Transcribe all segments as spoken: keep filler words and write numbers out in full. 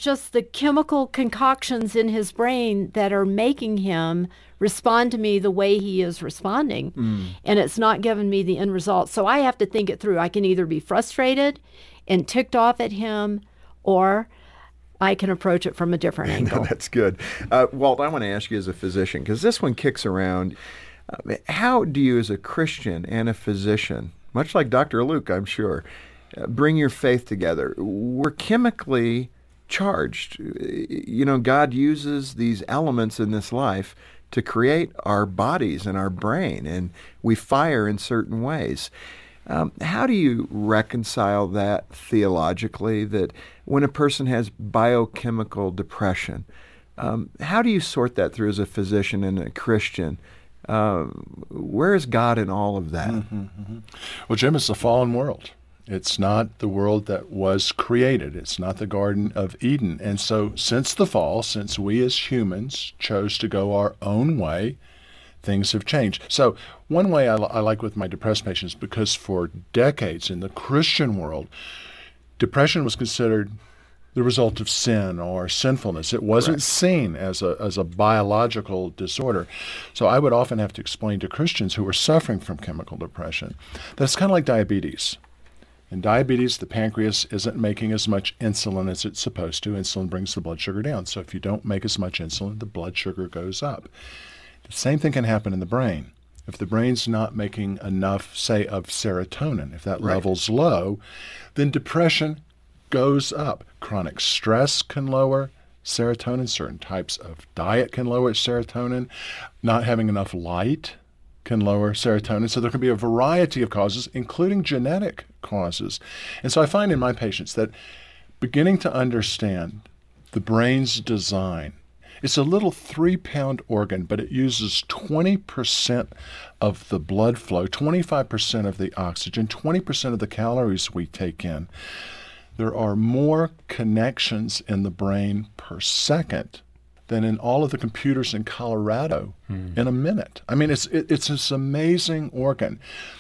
just the chemical concoctions in his brain that are making him respond to me the way he is responding. Mm. And it's not giving me the end result. So I have to think it through. I can either be frustrated and ticked off at him, or I can approach it from a different angle. No, that's good. Uh, Walt, I want to ask you as a physician, because this one kicks around. Uh, how do you as a Christian and a physician, much like Doctor Luke, I'm sure, uh, bring your faith together? We're chemically charged. You know, God uses these elements in this life to create our bodies and our brain, and we fire in certain ways. Um, how do you reconcile that theologically, that when a person has biochemical depression, um, how do you sort that through as a physician and a Christian? Uh, where is God in all of that? Mm-hmm, mm-hmm. Well, Jim, it's a fallen world. It's not the world that was created. It's not the Garden of Eden. And so since the fall, since we as humans chose to go our own way, things have changed. So one way I, I like with my depressed patients, because for decades in the Christian world, depression was considered the result of sin or sinfulness. It wasn't Correct. seen as a as a biological disorder. So I would often have to explain to Christians who were suffering from chemical depression that it's kind of like diabetes. In diabetes, the pancreas isn't making as much insulin as it's supposed to. Insulin brings the blood sugar down. So if you don't make as much insulin, the blood sugar goes up. The same thing can happen in the brain. If the brain's not making enough, say, of serotonin, if that right. level's low, then depression goes up. Chronic stress can lower serotonin. Certain types of diet can lower serotonin. Not having enough light can lower serotonin. So there can be a variety of causes, including genetic causes. And so I find in my patients that beginning to understand the brain's design, it's a little three-pound organ, but it uses twenty percent of the blood flow, twenty-five percent of the oxygen, twenty percent of the calories we take in. There are more connections in the brain per second than in all of the computers in Colorado hmm. in a minute. I mean, it's it, it's this amazing organ.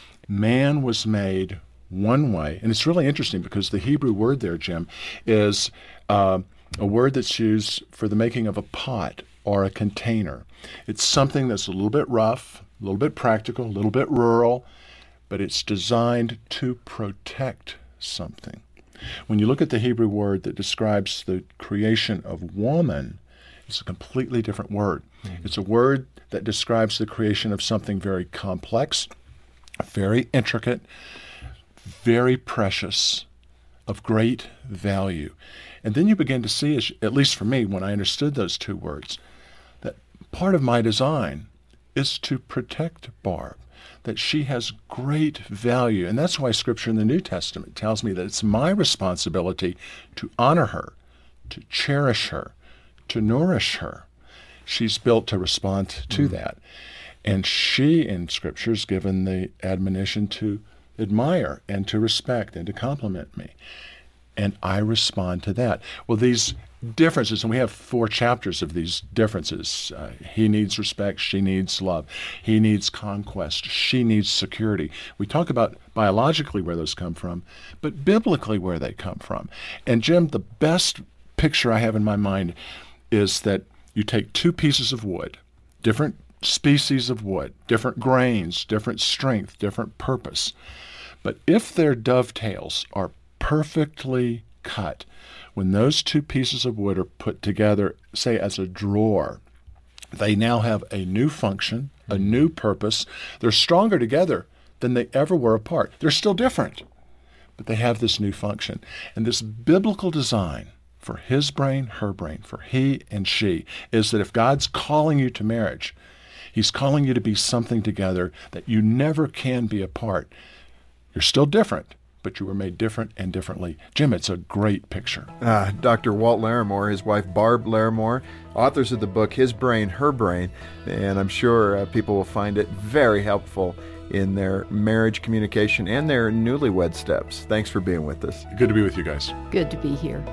Man was made one way, and it's really interesting because the Hebrew word there, Jim, is uh, a word that's used for the making of a pot or a container. It's something that's a little bit rough, a little bit practical, a little bit rural, but it's designed to protect something. When you look at the Hebrew word that describes the creation of woman, it's a completely different word. Mm-hmm. It's a word that describes the creation of something very complex, very intricate, very precious, of great value. And then you begin to see, at least for me, when I understood those two words, that part of my design is to protect Barb, that she has great value. And that's why Scripture in the New Testament tells me that it's my responsibility to honor her, to cherish her, to nourish her. She's built to respond to mm. that. And she, in Scripture, is given the admonition to admire and to respect and to compliment me. And I respond to that. Well, these differences, and we have four chapters of these differences. Uh, he needs respect, she needs love. He needs conquest, she needs security. We talk about biologically where those come from, but biblically where they come from. And Jim, the best picture I have in my mind is that you take two pieces of wood, different species of wood, different grains, different strength, different purpose. But if their dovetails are perfectly cut, when those two pieces of wood are put together, say as a drawer, they now have a new function, a new purpose. They're stronger together than they ever were apart. They're still different, but they have this new function. And this biblical design for his brain, her brain, for he and she, is that if God's calling you to marriage, he's calling you to be something together that you never can be apart. You're still different, but you were made different and differently. Jim, it's a great picture. Uh, Doctor Walt Larimore, his wife Barb Larimore, authors of the book His Brain, Her Brain, and I'm sure uh, people will find it very helpful in their marriage communication and their newlywed steps. Thanks for being with us. Good to be with you guys. Good to be here.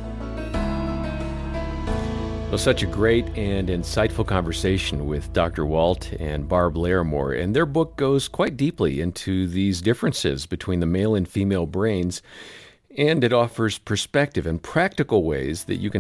Well, such a great and insightful conversation with Doctor Walt and Barb Larimore, and their book goes quite deeply into these differences between the male and female brains, and it offers perspective and practical ways that you can